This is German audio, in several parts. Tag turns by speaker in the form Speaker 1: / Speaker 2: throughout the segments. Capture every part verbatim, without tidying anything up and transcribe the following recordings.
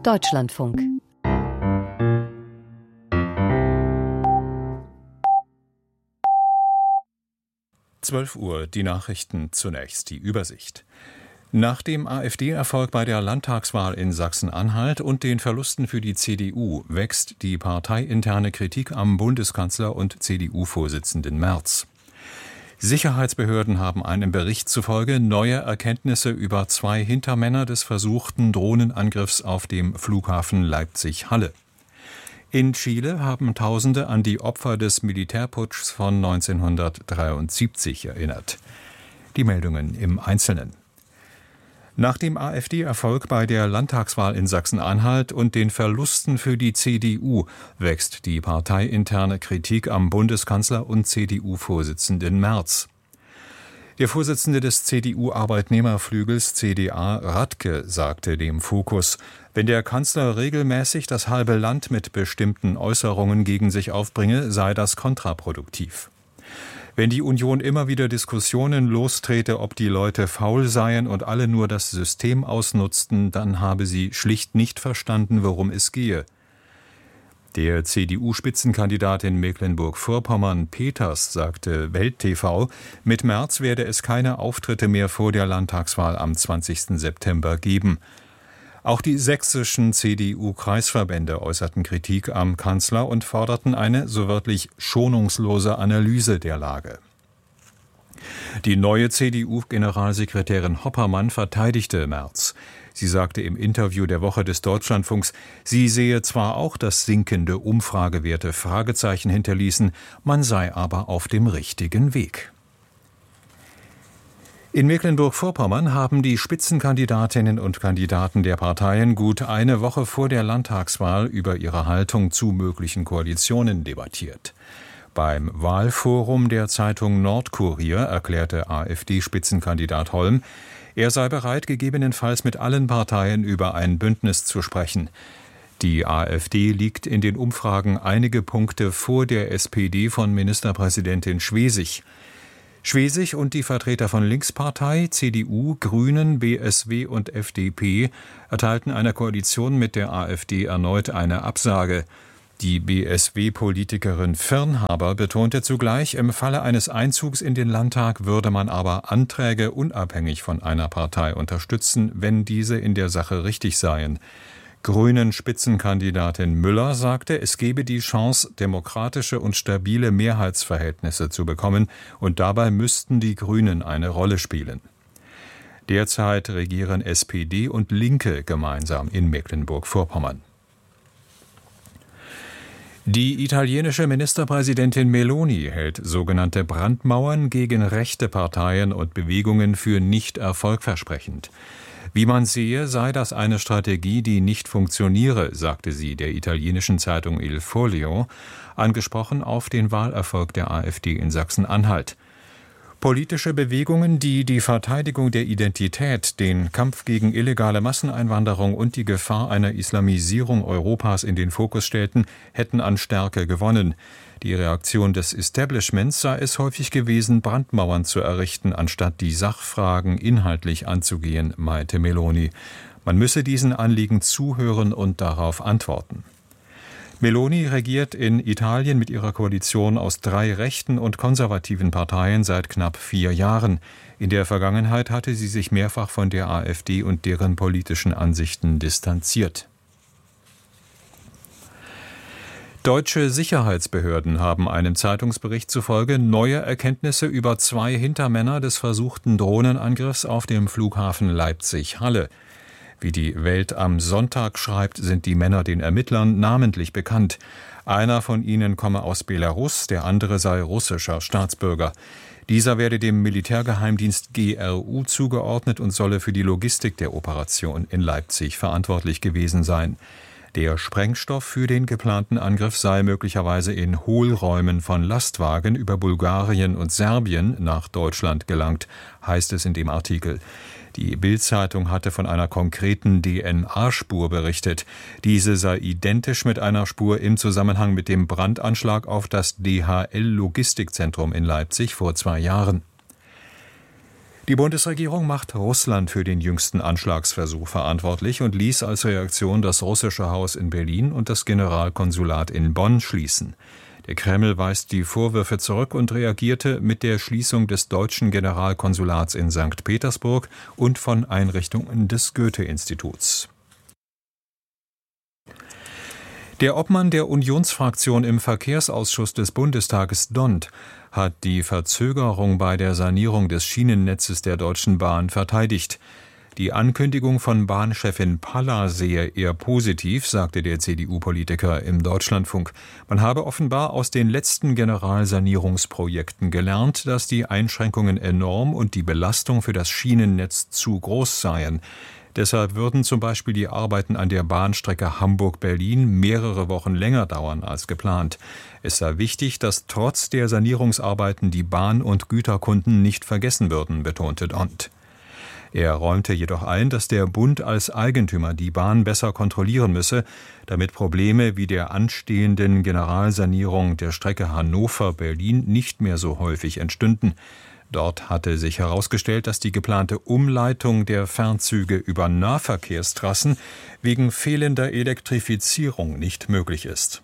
Speaker 1: Deutschlandfunk.
Speaker 2: zwölf Uhr, die Nachrichten zunächst, die Übersicht. Nach dem AfD-Erfolg bei der Landtagswahl in Sachsen-Anhalt und den Verlusten für die C D U wächst die parteiinterne Kritik am Bundeskanzler und C D U-Vorsitzenden Merz. Sicherheitsbehörden haben einem Bericht zufolge neue Erkenntnisse über zwei Hintermänner des versuchten Drohnenangriffs auf dem Flughafen Leipzig-Halle. In Chile haben Tausende an die Opfer des Militärputschs von neunzehnhundertdreiundsiebzig erinnert. Die Meldungen im Einzelnen. Nach dem AfD-Erfolg bei der Landtagswahl in Sachsen-Anhalt und den Verlusten für die C D U wächst die parteiinterne Kritik am Bundeskanzler und C D U-Vorsitzenden Merz. Der Vorsitzende des C D U-Arbeitnehmerflügels C D A, Radke, sagte dem Fokus, wenn der Kanzler regelmäßig das halbe Land mit bestimmten Äußerungen gegen sich aufbringe, sei das kontraproduktiv. Wenn die Union immer wieder Diskussionen lostrete, ob die Leute faul seien und alle nur das System ausnutzten, dann habe sie schlicht nicht verstanden, worum es gehe. Der C D U-Spitzenkandidat in Mecklenburg-Vorpommern, Peters, sagte Welt T V, mit Merz werde es keine Auftritte mehr vor der Landtagswahl am zwanzigsten September geben. Auch die sächsischen C D U-Kreisverbände äußerten Kritik am Kanzler und forderten eine, so wörtlich, schonungslose Analyse der Lage. Die neue C D U-Generalsekretärin Hoppermann verteidigte Merz. Sie sagte im Interview der Woche des Deutschlandfunks, sie sehe zwar auch, dass sinkende Umfragewerte Fragezeichen hinterließen, man sei aber auf dem richtigen Weg. In Mecklenburg-Vorpommern haben die Spitzenkandidatinnen und Kandidaten der Parteien gut eine Woche vor der Landtagswahl über ihre Haltung zu möglichen Koalitionen debattiert. Beim Wahlforum der Zeitung Nordkurier erklärte AfD-Spitzenkandidat Holm, er sei bereit, gegebenenfalls mit allen Parteien über ein Bündnis zu sprechen. Die AfD liegt in den Umfragen einige Punkte vor der S P D von Ministerpräsidentin Schwesig. Schwesig und die Vertreter von Linkspartei, C D U, Grünen, B S W und F D P erteilten einer Koalition mit der AfD erneut eine Absage. Die B S W-Politikerin Firnhaber betonte zugleich, im Falle eines Einzugs in den Landtag würde man aber Anträge unabhängig von einer Partei unterstützen, wenn diese in der Sache richtig seien. Grünen-Spitzenkandidatin Müller sagte, es gebe die Chance, demokratische und stabile Mehrheitsverhältnisse zu bekommen, und dabei müssten die Grünen eine Rolle spielen. Derzeit regieren S P D und Linke gemeinsam in Mecklenburg-Vorpommern. Die italienische Ministerpräsidentin Meloni hält sogenannte Brandmauern gegen rechte Parteien und Bewegungen für nicht erfolgversprechend. Wie man sehe, sei das eine Strategie, die nicht funktioniere, sagte sie der italienischen Zeitung Il Foglio, angesprochen auf den Wahlerfolg der AfD in Sachsen-Anhalt. Politische Bewegungen, die die Verteidigung der Identität, den Kampf gegen illegale Masseneinwanderung und die Gefahr einer Islamisierung Europas in den Fokus stellten, hätten an Stärke gewonnen. Die Reaktion des Establishments sei es häufig gewesen, Brandmauern zu errichten, anstatt die Sachfragen inhaltlich anzugehen, meinte Meloni. Man müsse diesen Anliegen zuhören und darauf antworten. Meloni regiert in Italien mit ihrer Koalition aus drei rechten und konservativen Parteien seit knapp vier Jahren. In der Vergangenheit hatte sie sich mehrfach von der AfD und deren politischen Ansichten distanziert. Deutsche Sicherheitsbehörden haben einem Zeitungsbericht zufolge neue Erkenntnisse über zwei Hintermänner des versuchten Drohnenangriffs auf dem Flughafen Leipzig-Halle. Wie die Welt am Sonntag schreibt, sind die Männer den Ermittlern namentlich bekannt. Einer von ihnen komme aus Belarus, der andere sei russischer Staatsbürger. Dieser werde dem Militärgeheimdienst G R U zugeordnet und solle für die Logistik der Operation in Leipzig verantwortlich gewesen sein. Der Sprengstoff für den geplanten Angriff sei möglicherweise in Hohlräumen von Lastwagen über Bulgarien und Serbien nach Deutschland gelangt, heißt es in dem Artikel. Die Bild-Zeitung hatte von einer konkreten D N A-Spur berichtet. Diese sei identisch mit einer Spur im Zusammenhang mit dem Brandanschlag auf das D H L-Logistikzentrum in Leipzig vor zwei Jahren. Die Bundesregierung macht Russland für den jüngsten Anschlagsversuch verantwortlich und ließ als Reaktion das russische Haus in Berlin und das Generalkonsulat in Bonn schließen. Der Kreml weist die Vorwürfe zurück und reagierte mit der Schließung des deutschen Generalkonsulats in Sankt Petersburg und von Einrichtungen des Goethe-Instituts. Der Obmann der Unionsfraktion im Verkehrsausschuss des Bundestages D O N T hat die Verzögerung bei der Sanierung des Schienennetzes der Deutschen Bahn verteidigt. Die Ankündigung von Bahnchefin Palla sehe eher positiv, sagte der C D U-Politiker im Deutschlandfunk. Man habe offenbar aus den letzten Generalsanierungsprojekten gelernt, dass die Einschränkungen enorm und die Belastung für das Schienennetz zu groß seien. Deshalb würden zum Beispiel die Arbeiten an der Bahnstrecke Hamburg-Berlin mehrere Wochen länger dauern als geplant. Es sei wichtig, dass trotz der Sanierungsarbeiten die Bahn- und Güterkunden nicht vergessen würden, betonte D O N T. Er räumte jedoch ein, dass der Bund als Eigentümer die Bahn besser kontrollieren müsse, damit Probleme wie der anstehenden Generalsanierung der Strecke Hannover-Berlin nicht mehr so häufig entstünden. Dort hatte sich herausgestellt, dass die geplante Umleitung der Fernzüge über Nahverkehrstrassen wegen fehlender Elektrifizierung nicht möglich ist.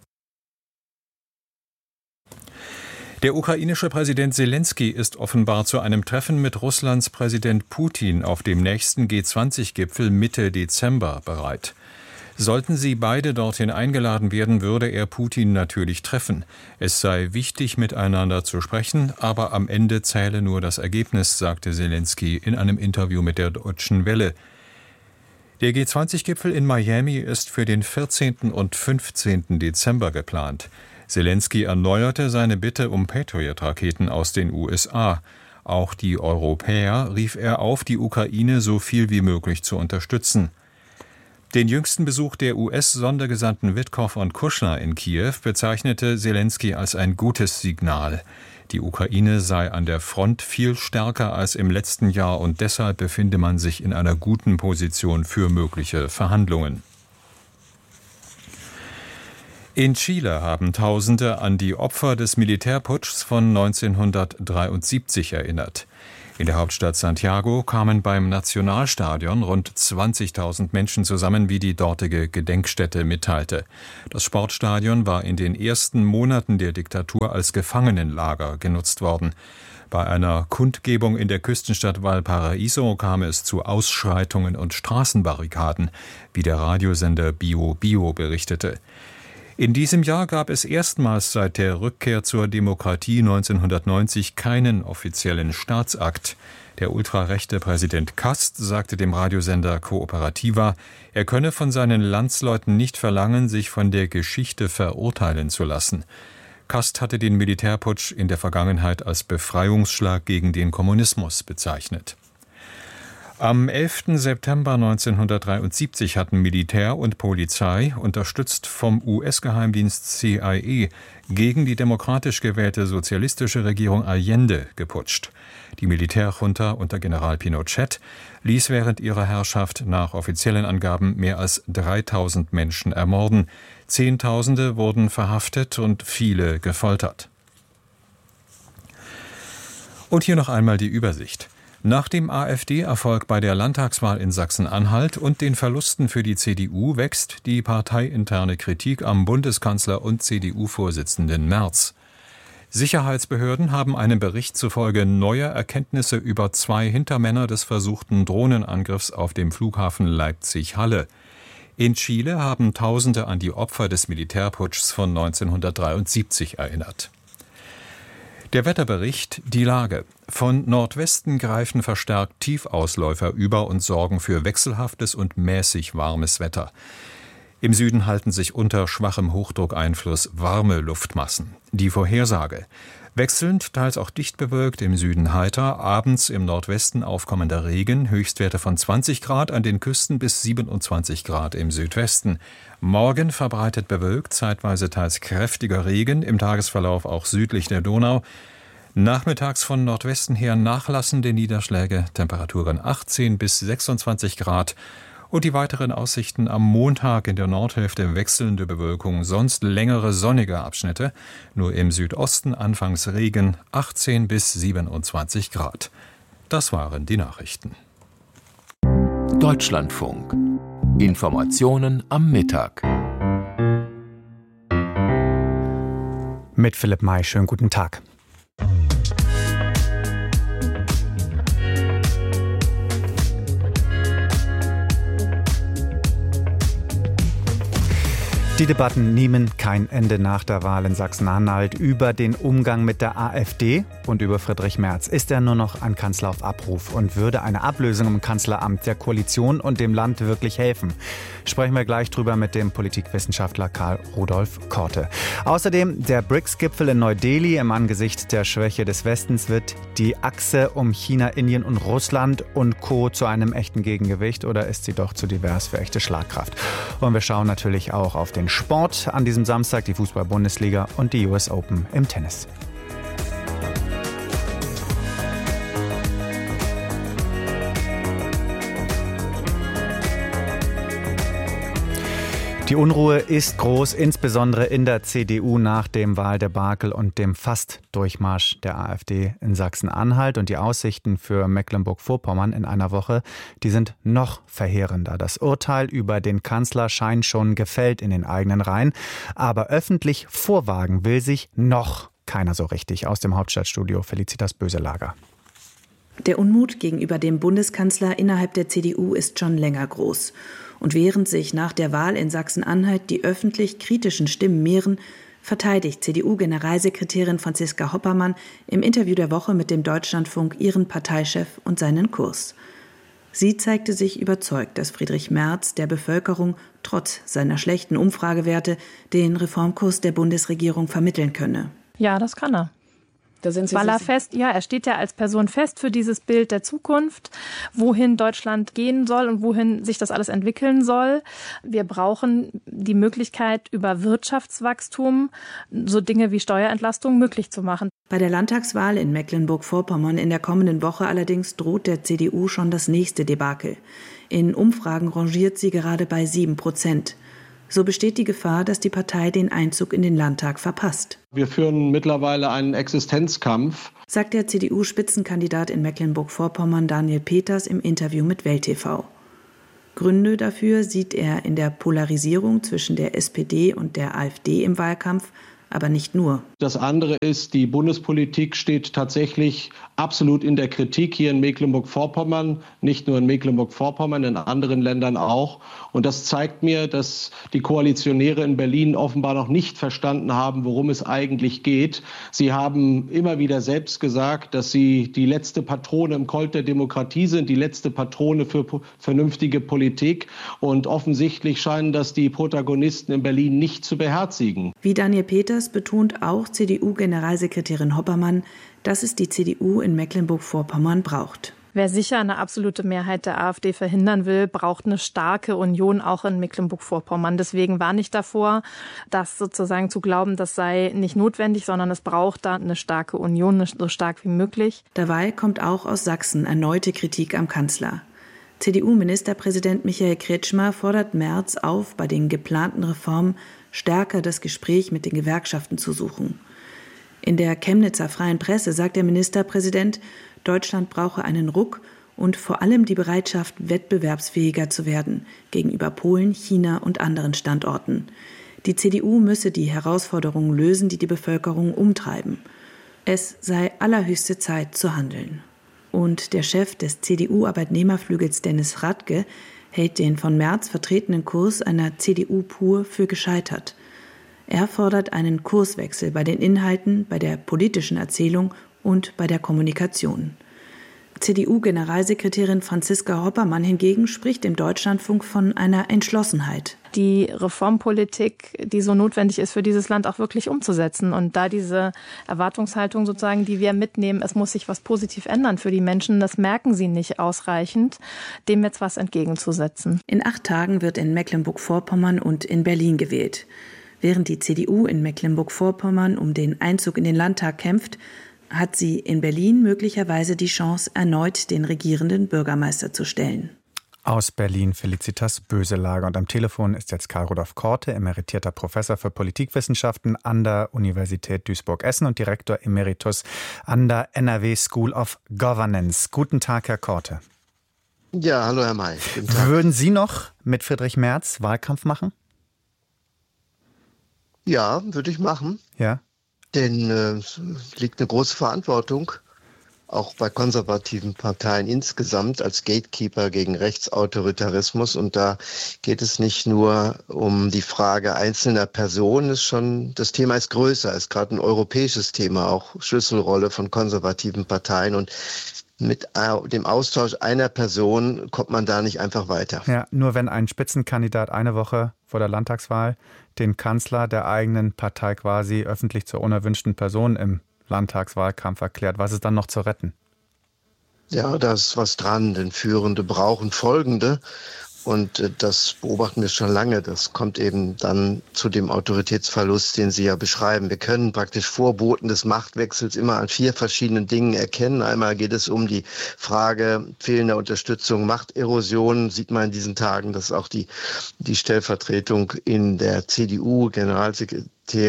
Speaker 2: Der ukrainische Präsident Selenskyj ist offenbar zu einem Treffen mit Russlands Präsident Putin auf dem nächsten G zwanzig Gipfel Mitte Dezember bereit. Sollten sie beide dorthin eingeladen werden, würde er Putin natürlich treffen. Es sei wichtig, miteinander zu sprechen, aber am Ende zähle nur das Ergebnis, sagte Selenskyj in einem Interview mit der Deutschen Welle. Der G zwanzig Gipfel in Miami ist für den vierzehnten und fünfzehnten Dezember geplant. Selenskyj erneuerte seine Bitte um Patriot-Raketen aus den U S A. Auch die Europäer rief er auf, die Ukraine so viel wie möglich zu unterstützen. Den jüngsten Besuch der U S-Sondergesandten Witkow und Kushner in Kiew bezeichnete Selenskyj als ein gutes Signal. Die Ukraine sei an der Front viel stärker als im letzten Jahr und deshalb befinde man sich in einer guten Position für mögliche Verhandlungen. In Chile haben Tausende an die Opfer des Militärputschs von neunzehnhundertdreiundsiebzig erinnert. In der Hauptstadt Santiago kamen beim Nationalstadion rund zwanzigtausend Menschen zusammen, wie die dortige Gedenkstätte mitteilte. Das Sportstadion war in den ersten Monaten der Diktatur als Gefangenenlager genutzt worden. Bei einer Kundgebung in der Küstenstadt Valparaíso kam es zu Ausschreitungen und Straßenbarrikaden, wie der Radiosender Bio Bio berichtete. In diesem Jahr gab es erstmals seit der Rückkehr zur Demokratie neunzehnhundertneunzig keinen offiziellen Staatsakt. Der ultrarechte Präsident Kast sagte dem Radiosender Cooperativa, er könne von seinen Landsleuten nicht verlangen, sich von der Geschichte verurteilen zu lassen. Kast hatte den Militärputsch in der Vergangenheit als Befreiungsschlag gegen den Kommunismus bezeichnet. Am elften September neunzehnhundertdreiundsiebzig hatten Militär und Polizei, unterstützt vom U S-Geheimdienst C I A, gegen die demokratisch gewählte sozialistische Regierung Allende geputscht. Die Militärjunta unter General Pinochet ließ während ihrer Herrschaft nach offiziellen Angaben mehr als dreitausend Menschen ermorden. Zehntausende wurden verhaftet und viele gefoltert. Und hier noch einmal die Übersicht. Nach dem AfD-Erfolg bei der Landtagswahl in Sachsen-Anhalt und den Verlusten für die C D U wächst die parteiinterne Kritik am Bundeskanzler und C D U-Vorsitzenden Merz. Sicherheitsbehörden haben einem Bericht zufolge neue Erkenntnisse über zwei Hintermänner des versuchten Drohnenangriffs auf dem Flughafen Leipzig-Halle. In Chile haben Tausende an die Opfer des Militärputschs von neunzehnhundertdreiundsiebzig erinnert. Der Wetterbericht, die Lage. Von Nordwesten greifen verstärkt Tiefausläufer über und sorgen für wechselhaftes und mäßig warmes Wetter. Im Süden halten sich unter schwachem Hochdruckeinfluss warme Luftmassen. Die Vorhersage. Wechselnd, teils auch dicht bewölkt, im Süden heiter, abends im Nordwesten aufkommender Regen, Höchstwerte von zwanzig Grad an den Küsten bis siebenundzwanzig Grad im Südwesten. Morgen verbreitet bewölkt, zeitweise teils kräftiger Regen, im Tagesverlauf auch südlich der Donau. Nachmittags von Nordwesten her nachlassende Niederschläge, Temperaturen achtzehn bis sechsundzwanzig Grad. Und die weiteren Aussichten am Montag in der Nordhälfte wechselnde Bewölkung, sonst längere sonnige Abschnitte. Nur im Südosten anfangs Regen, achtzehn bis siebenundzwanzig Grad. Das waren die Nachrichten.
Speaker 1: Deutschlandfunk. Informationen am Mittag.
Speaker 3: Mit Philipp May, schönen guten Tag. Die Debatten nehmen kein Ende nach der Wahl in Sachsen-Anhalt über den Umgang mit der AfD und über Friedrich Merz. Ist er nur noch ein Kanzler auf Abruf und würde eine Ablösung im Kanzleramt der Koalition und dem Land wirklich helfen? Sprechen wir gleich drüber mit dem Politikwissenschaftler Karl Rudolf Korte. Außerdem der B R I C S-Gipfel in Neu-Delhi. Im Angesicht der Schwäche des Westens wird die Achse um China, Indien und Russland und Co. zu einem echten Gegengewicht, oder ist sie doch zu divers für echte Schlagkraft? Und wir schauen natürlich auch auf den Sport an diesem Samstag, die Fußball-Bundesliga und die U S Open im Tennis. Die Unruhe ist groß, insbesondere in der C D U nach dem Wahldebakel und dem Fast-Durchmarsch der AfD in Sachsen-Anhalt. Und die Aussichten für Mecklenburg-Vorpommern in einer Woche, die sind noch verheerender. Das Urteil über den Kanzler scheint schon gefällt in den eigenen Reihen. Aber öffentlich vorwagen will sich noch keiner so richtig. Aus dem Hauptstadtstudio Felicitas Böselager.
Speaker 4: Der Unmut gegenüber dem Bundeskanzler innerhalb der C D U ist schon länger groß. Und während sich nach der Wahl in Sachsen-Anhalt die öffentlich kritischen Stimmen mehren, verteidigt C D U-Generalsekretärin Franziska Hoppermann im Interview der Woche mit dem Deutschlandfunk ihren Parteichef und seinen Kurs. Sie zeigte sich überzeugt, dass Friedrich Merz der Bevölkerung trotz seiner schlechten Umfragewerte den Reformkurs der Bundesregierung vermitteln könne.
Speaker 5: Ja, das kann er.
Speaker 6: Da sind Sie
Speaker 5: Weil er fest, ja, er steht ja als Person fest für dieses Bild der Zukunft, wohin Deutschland gehen soll und wohin sich das alles entwickeln soll. Wir brauchen die Möglichkeit, über Wirtschaftswachstum so Dinge wie Steuerentlastung möglich zu machen.
Speaker 4: Bei der Landtagswahl in Mecklenburg-Vorpommern in der kommenden Woche allerdings droht der C D U schon das nächste Debakel. In Umfragen rangiert sie gerade bei sieben Prozent. So besteht die Gefahr, dass die Partei den Einzug in den Landtag verpasst.
Speaker 7: Wir führen mittlerweile einen Existenzkampf,
Speaker 4: sagt der C D U-Spitzenkandidat in Mecklenburg-Vorpommern Daniel Peters im Interview mit Welt T V. Gründe dafür sieht er in der Polarisierung zwischen der S P D und der AfD im Wahlkampf, aber nicht nur.
Speaker 7: Das andere ist, die Bundespolitik steht tatsächlich absolut in der Kritik hier in Mecklenburg-Vorpommern, nicht nur in Mecklenburg-Vorpommern, in anderen Ländern auch. Und das zeigt mir, dass die Koalitionäre in Berlin offenbar noch nicht verstanden haben, worum es eigentlich geht. Sie haben immer wieder selbst gesagt, dass sie die letzte Patrone im Colt der Demokratie sind, die letzte Patrone für vernünftige Politik. Und offensichtlich scheinen das die Protagonisten in Berlin nicht zu beherzigen.
Speaker 4: Wie Daniel Peters betont auch C D U-Generalsekretärin Hoppermann, dass es die C D U in Mecklenburg-Vorpommern braucht.
Speaker 5: Wer sicher eine absolute Mehrheit der AfD verhindern will, braucht eine starke Union auch in Mecklenburg-Vorpommern. Deswegen warne ich davor, das sozusagen zu glauben, das sei nicht notwendig, sondern es braucht da eine starke Union, so stark wie möglich.
Speaker 4: Dabei kommt auch aus Sachsen erneute Kritik am Kanzler. C D U-Ministerpräsident Michael Kretschmer fordert Merz auf, bei den geplanten Reformen stärker das Gespräch mit den Gewerkschaften zu suchen. In der Chemnitzer Freien Presse sagt der Ministerpräsident, Deutschland brauche einen Ruck und vor allem die Bereitschaft, wettbewerbsfähiger zu werden gegenüber Polen, China und anderen Standorten. Die C D U müsse die Herausforderungen lösen, die die Bevölkerung umtreiben. Es sei allerhöchste Zeit zu handeln. Und der Chef des C D U-Arbeitnehmerflügels Dennis Radke hält den von Merz vertretenen Kurs einer C D U pur für gescheitert. Er fordert einen Kurswechsel bei den Inhalten, bei der politischen Erzählung und bei der Kommunikation. C D U-Generalsekretärin Franziska Hoppermann hingegen spricht im Deutschlandfunk von einer Entschlossenheit.
Speaker 5: Die Reformpolitik, die so notwendig ist für dieses Land, auch wirklich umzusetzen. Und da diese Erwartungshaltung sozusagen, die wir mitnehmen, es muss sich was positiv ändern für die Menschen, das merken sie nicht ausreichend, dem jetzt was entgegenzusetzen.
Speaker 4: In acht Tagen wird in Mecklenburg-Vorpommern und in Berlin gewählt. Während die C D U in Mecklenburg-Vorpommern um den Einzug in den Landtag kämpft, hat sie in Berlin möglicherweise die Chance, erneut den regierenden Bürgermeister zu stellen.
Speaker 3: Aus Berlin Felicitas Böselager. Und am Telefon ist jetzt Karl Rudolf Korte, emeritierter Professor für Politikwissenschaften an der Universität Duisburg-Essen und Direktor Emeritus an der N R W School of Governance. Guten Tag, Herr Korte.
Speaker 6: Ja, hallo Herr May. Guten Tag.
Speaker 3: Würden Sie noch mit Friedrich Merz Wahlkampf machen?
Speaker 6: Ja, würde ich machen.
Speaker 3: Ja.
Speaker 6: Denn äh, es liegt eine große Verantwortung, auch bei konservativen Parteien insgesamt, als Gatekeeper gegen Rechtsautoritarismus. Und da geht es nicht nur um die Frage einzelner Personen, ist schon, das Thema ist größer, ist gerade ein europäisches Thema, auch Schlüsselrolle von konservativen Parteien. Und mit dem Austausch einer Person kommt man da nicht einfach weiter.
Speaker 3: Ja, nur wenn ein Spitzenkandidat eine Woche vor der Landtagswahl den Kanzler der eigenen Partei quasi öffentlich zur unerwünschten Person im Landtagswahlkampf erklärt. Was ist dann noch zu retten?
Speaker 6: Ja, da ist was dran, denn Führende brauchen Folgende. Und äh, das beobachten wir schon lange. Das kommt eben dann zu dem Autoritätsverlust, den Sie ja beschreiben. Wir können praktisch Vorboten des Machtwechsels immer an vier verschiedenen Dingen erkennen. Einmal geht es um die Frage fehlender Unterstützung, Machterosion. Sieht man in diesen Tagen, dass auch die, die Stellvertretung in der C D U, Generalsekretär,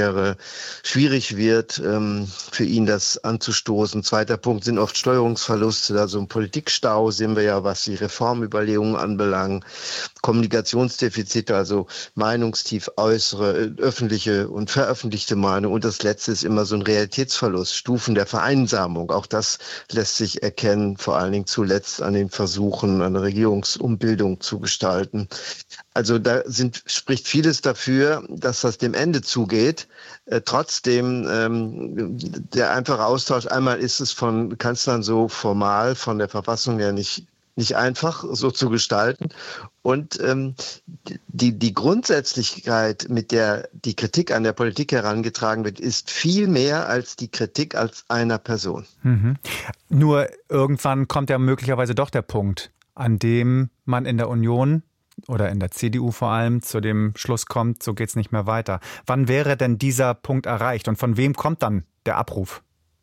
Speaker 6: schwierig wird, ähm, für ihn das anzustoßen. Zweiter Punkt sind oft Steuerungsverluste, also ein Politikstau sehen wir ja, was die Reformüberlegungen anbelangt. Kommunikationsdefizite, also Meinungstief, äußere, öffentliche und veröffentlichte Meinung. Und das Letzte ist immer so ein Realitätsverlust, Stufen der Vereinsamung. Auch das lässt sich erkennen, vor allen Dingen zuletzt an den Versuchen, eine Regierungsumbildung zu gestalten. Also da sind, spricht vieles dafür, dass das dem Ende zugeht. Äh, trotzdem, ähm, der einfache Austausch, einmal ist es von Kanzlern so formal, von der Verfassung her nicht nicht einfach so zu gestalten. Und ähm, die, die Grundsätzlichkeit, mit der die Kritik an der Politik herangetragen wird, ist viel mehr als die Kritik als einer Person.
Speaker 3: Mhm. Nur irgendwann kommt ja möglicherweise doch der Punkt, an dem man in der Union oder in der C D U vor allem zu dem Schluss kommt, so geht's nicht mehr weiter. Wann wäre denn dieser Punkt erreicht und von wem kommt dann der Abruf?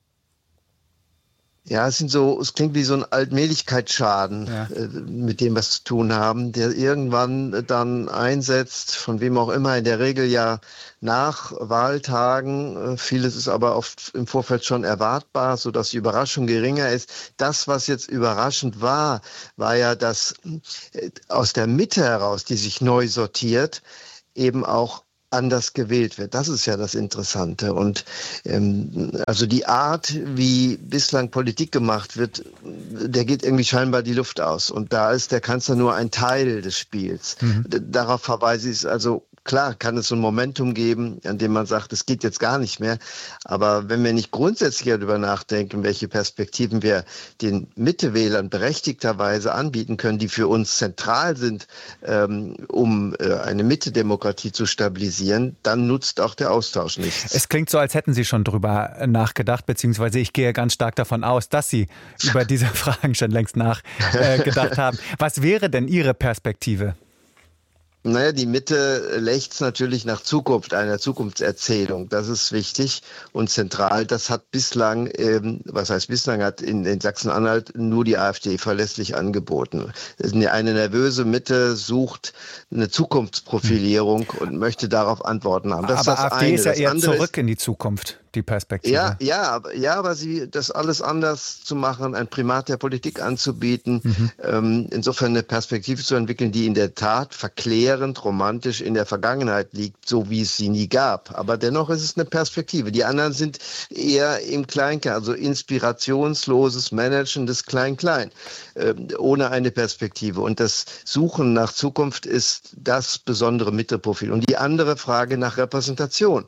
Speaker 6: Ja, es sind so, es klingt wie so ein Allmählichkeitsschaden,
Speaker 3: ja.
Speaker 6: äh, mit dem wir es zu tun haben, der irgendwann dann einsetzt, von wem auch immer, in der Regel ja nach Wahltagen. Äh, vieles ist aber oft im Vorfeld schon erwartbar, sodass die Überraschung geringer ist. Das, was jetzt überraschend war, war ja, dass äh, aus der Mitte heraus, die sich neu sortiert, eben auch anders gewählt wird. Das ist ja das Interessante. Und ähm, also die Art, wie bislang Politik gemacht wird, der geht irgendwie scheinbar die Luft aus. Und da ist der Kanzler nur ein Teil des Spiels. Mhm. Darauf verweise ich, also klar kann es so ein Momentum geben, an dem man sagt, es geht jetzt gar nicht mehr. Aber wenn wir nicht grundsätzlich darüber nachdenken, welche Perspektiven wir den Mittewählern berechtigterweise anbieten können, die für uns zentral sind, ähm, um äh, eine Mittedemokratie zu stabilisieren, dann nutzt auch der Austausch nichts.
Speaker 3: Es klingt so, als hätten Sie schon drüber nachgedacht, beziehungsweise ich gehe ganz stark davon aus, dass Sie über diese Fragen schon längst nachgedacht äh, haben. Was wäre denn Ihre Perspektive?
Speaker 6: Naja, die Mitte lechzt natürlich nach Zukunft, einer Zukunftserzählung. Das ist wichtig und zentral. Das hat bislang, ähm, was heißt bislang, hat in, in Sachsen-Anhalt nur die AfD verlässlich angeboten. Eine nervöse Mitte sucht eine Zukunftsprofilierung und möchte darauf Antworten haben. Das
Speaker 3: aber
Speaker 6: ist das
Speaker 3: AfD
Speaker 6: eine.
Speaker 3: ist ja
Speaker 6: das
Speaker 3: eher zurück
Speaker 6: ist,
Speaker 3: in die Zukunft, die Perspektive.
Speaker 6: Ja, ja, aber, ja, aber sie, das alles anders zu machen, ein Primat der Politik anzubieten, mhm. ähm, insofern eine Perspektive zu entwickeln, die in der Tat verklärt, romantisch in der Vergangenheit liegt, so wie es sie nie gab. Aber dennoch ist es eine Perspektive. Die anderen sind eher im Kleinklein, also inspirationsloses Managen des Klein-Klein, äh, ohne eine Perspektive. Und das Suchen nach Zukunft ist das besondere Mitteprofil. Und die andere Frage nach Repräsentation.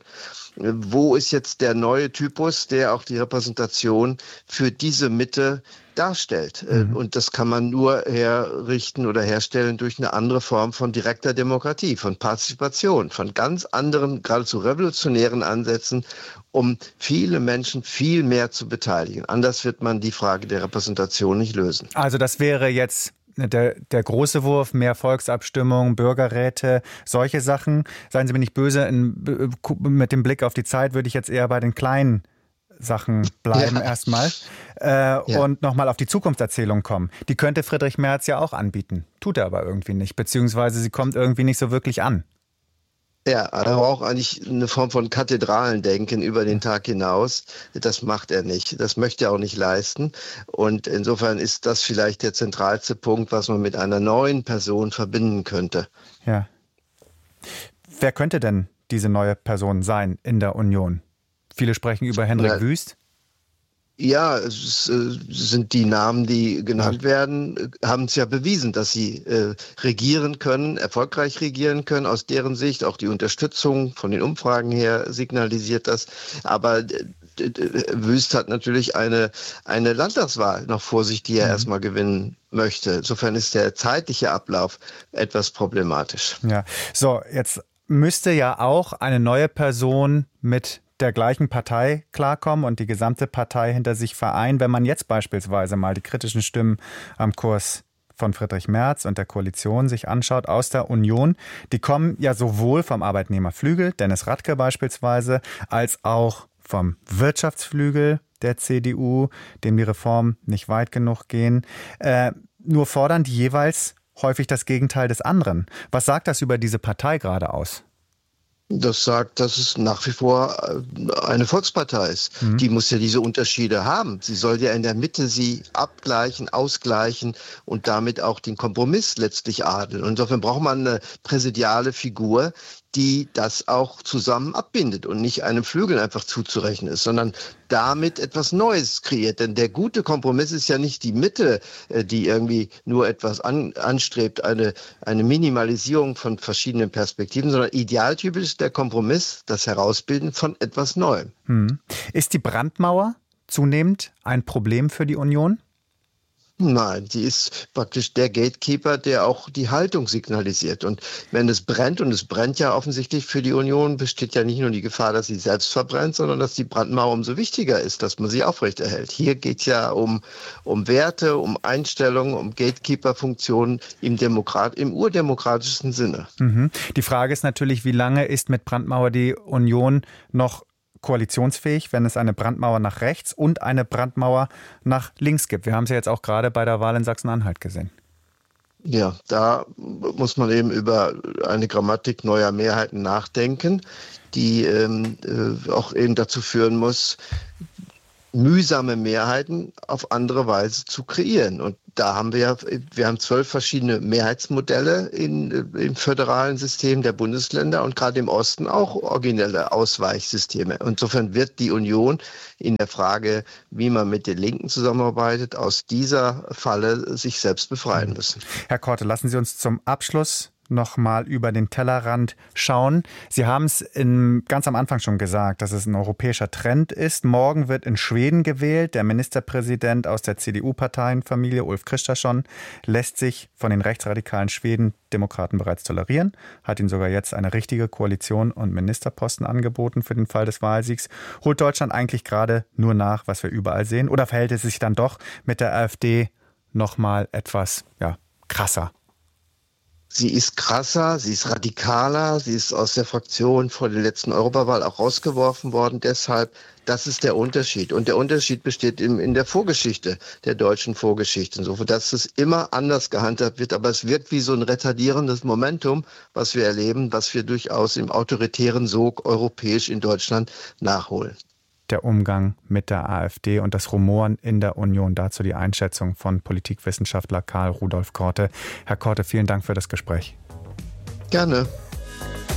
Speaker 6: Wo ist jetzt der neue Typus, der auch die Repräsentation für diese Mitte darstellt? Mhm. Und das kann man nur herrichten oder herstellen durch eine andere Form von direkter Demokratie, von Partizipation, von ganz anderen, geradezu revolutionären Ansätzen, um viele Menschen viel mehr zu beteiligen. Anders wird man die Frage der Repräsentation nicht lösen.
Speaker 3: Also das wäre jetzt Der, der große Wurf, mehr Volksabstimmung, Bürgerräte, solche Sachen. Seien Sie mir nicht böse, in, mit dem Blick auf die Zeit würde ich jetzt eher bei den kleinen Sachen bleiben ja. erstmal äh, ja. und nochmal auf die Zukunftserzählung kommen. Die könnte Friedrich Merz ja auch anbieten, tut er aber irgendwie nicht, beziehungsweise sie kommt irgendwie nicht so wirklich an.
Speaker 6: Ja, er braucht eigentlich eine Form von Kathedralendenken über den Tag hinaus. Das macht er nicht. Das möchte er auch nicht leisten. Und insofern ist das vielleicht der zentralste Punkt, was man mit einer neuen Person verbinden könnte.
Speaker 3: Ja. Wer könnte denn diese neue Person sein in der Union? Viele sprechen über Hendrik ja. Wüst.
Speaker 6: Ja, es sind die Namen, die genannt werden, haben es ja bewiesen, dass sie äh, regieren können, erfolgreich regieren können, aus deren Sicht. Auch die Unterstützung von den Umfragen her signalisiert das. Aber äh, Wüst hat natürlich eine, eine Landtagswahl noch vor sich, die er mhm. erstmal gewinnen möchte. Insofern ist der zeitliche Ablauf etwas problematisch.
Speaker 3: Ja, so, jetzt müsste ja auch eine neue Person mit der gleichen Partei klarkommen und die gesamte Partei hinter sich vereinen. Wenn man jetzt beispielsweise mal die kritischen Stimmen am Kurs von Friedrich Merz und der Koalition sich anschaut aus der Union, die kommen ja sowohl vom Arbeitnehmerflügel, Dennis Radke beispielsweise, als auch vom Wirtschaftsflügel der C D U, dem die Reformen nicht weit genug gehen. Äh, nur fordern die jeweils häufig das Gegenteil des anderen. Was sagt das über diese Partei gerade aus?
Speaker 6: Das sagt, dass es nach wie vor eine Volkspartei ist. Mhm. Die muss ja diese Unterschiede haben. Sie soll ja in der Mitte sie abgleichen, ausgleichen und damit auch den Kompromiss letztlich adeln. Und insofern braucht man eine präsidiale Figur, die das auch zusammen abbindet und nicht einem Flügel einfach zuzurechnen ist, sondern damit etwas Neues kreiert. Denn der gute Kompromiss ist ja nicht die Mitte, die irgendwie nur etwas an, anstrebt, eine, eine Minimalisierung von verschiedenen Perspektiven, sondern idealtypisch ist der Kompromiss, das Herausbilden von etwas Neuem.
Speaker 3: Hm. Ist die Brandmauer zunehmend ein Problem für die Union?
Speaker 6: Nein, die ist praktisch der Gatekeeper, der auch die Haltung signalisiert. Und wenn es brennt, und es brennt ja offensichtlich für die Union, besteht ja nicht nur die Gefahr, dass sie selbst verbrennt, sondern dass die Brandmauer umso wichtiger ist, dass man sie aufrechterhält. Hier geht es ja um, um Werte, um Einstellungen, um Gatekeeper-Funktionen im, Demokrat, im urdemokratischen Sinne.
Speaker 3: Mhm. Die Frage ist natürlich, wie lange ist mit Brandmauer die Union noch koalitionsfähig, wenn es eine Brandmauer nach rechts und eine Brandmauer nach links gibt. Wir haben es ja jetzt auch gerade bei der Wahl in Sachsen-Anhalt gesehen.
Speaker 6: Ja, da muss man eben über eine Grammatik neuer Mehrheiten nachdenken, die ähm, äh, auch eben dazu führen muss, mühsame Mehrheiten auf andere Weise zu kreieren. Und da haben wir ja, wir haben zwölf verschiedene Mehrheitsmodelle in, im föderalen System der Bundesländer und gerade im Osten auch originelle Ausweichsysteme. Insofern wird die Union in der Frage, wie man mit den Linken zusammenarbeitet, aus dieser Falle sich selbst befreien müssen.
Speaker 3: Herr Korte, lassen Sie uns zum Abschluss noch mal über den Tellerrand schauen. Sie haben es in, ganz am Anfang schon gesagt, dass es ein europäischer Trend ist. Morgen wird in Schweden gewählt. Der Ministerpräsident aus der C D U-Parteienfamilie, Ulf Kristersson, lässt sich von den rechtsradikalen Schweden-Demokraten bereits tolerieren, hat ihnen sogar jetzt eine richtige Koalition und Ministerposten angeboten für den Fall des Wahlsiegs. Holt Deutschland eigentlich gerade nur nach, was wir überall sehen? Oder verhält es sich dann doch mit der AfD noch mal etwas ja, krasser?
Speaker 6: Sie ist krasser, sie ist radikaler, sie ist aus der Fraktion vor der letzten Europawahl auch rausgeworfen worden. Deshalb, das ist der Unterschied. Und der Unterschied besteht in, in der Vorgeschichte, der deutschen Vorgeschichte. Insofern, dass es immer anders gehandhabt wird. Aber es wirkt wie so ein retardierendes Momentum, was wir erleben, was wir durchaus im autoritären Sog europäisch in Deutschland nachholen.
Speaker 3: Der Umgang mit der AfD und das Rumoren in der Union. Dazu die Einschätzung von Politikwissenschaftler Karl Rudolf Korte. Herr Korte, vielen Dank für das Gespräch.
Speaker 6: Gerne.